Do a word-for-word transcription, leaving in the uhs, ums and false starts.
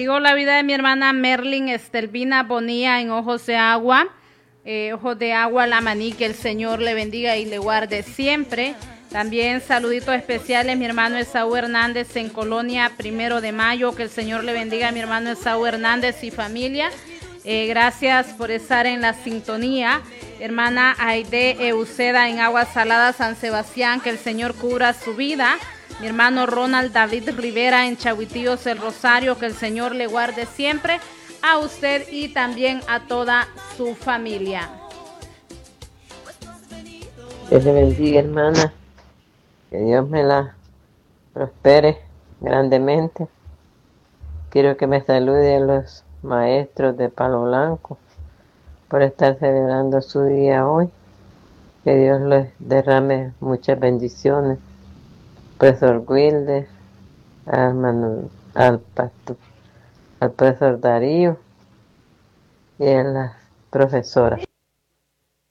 bendigo la vida de mi hermana Merlin Estelvina Bonilla en Ojos de Agua. Eh, Ojos de Agua, La Maní, que el Señor le bendiga y le guarde siempre. También saluditos especiales, mi hermano Esaú Hernández en Colonia Primero de Mayo, que el Señor le bendiga a mi hermano Esaú Hernández y familia. Eh, gracias por estar en la sintonía. Hermana Aide Euceda en Agua Salada, San Sebastián, que el Señor cubra su vida. Mi hermano Ronald David Rivera en Chahuitíos El Rosario, que el Señor le guarde siempre a usted y también a toda su familia. Dios le bendiga, hermana. Que Dios me la prospere grandemente. Quiero que me salude a los maestros de Palo Blanco por estar celebrando su día hoy. Que Dios les derrame muchas bendiciones. Profesor Wilder, al, Manu, al pastor, al profesor Darío y a las profesoras.